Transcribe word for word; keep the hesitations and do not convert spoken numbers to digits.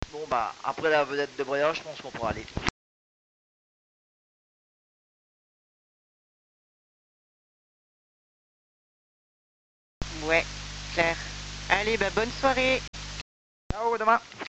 Bon bah, après la vedette de Bréa, je pense qu'on pourra aller. Ouais, clair. Allez, bah bonne soirée. Ciao, à demain.